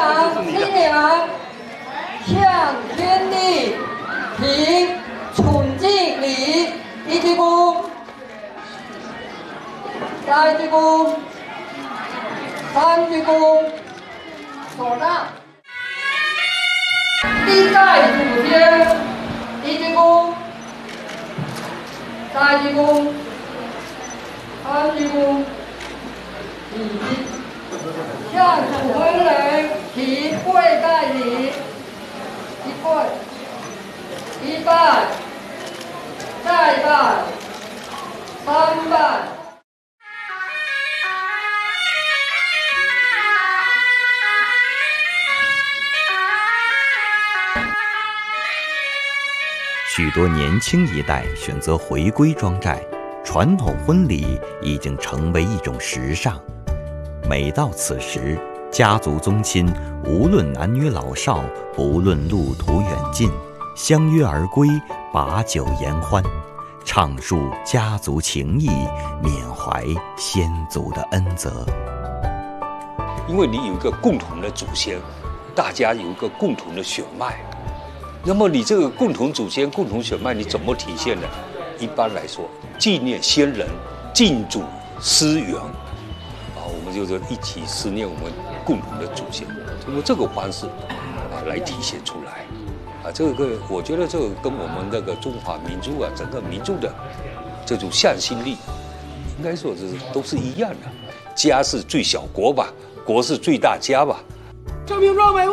娘向天地凭崇敬礼，一鞠躬，再鞠躬，三鞠躬，手上。历代祖先，一鞠躬，再鞠躬，三鞠躬，礼。向祖坟人提跪拜礼，一跪，一拜，再拜，三拜。 许多年轻一代选择回归庄寨，传统婚礼已经成为一种时尚。每到此时，家族宗亲无论男女老少，不论路途远近，相约而归，把酒言欢，畅述家族情谊，缅怀先祖的恩泽。 因为你有一个共同的祖先，大家有一个共同的血脉，那么你这个共同祖先、共同血脉，你怎么体现呢？一般来说，纪念先人，敬祖思源。我们就是一起思念我们共同的祖先，通过这个方式来体现出来。这个我觉得这个跟我们那个中华民族整个民族的这种向心力，应该说都是一样的。家是最小国吧，国是最大家吧。 这瓶装美物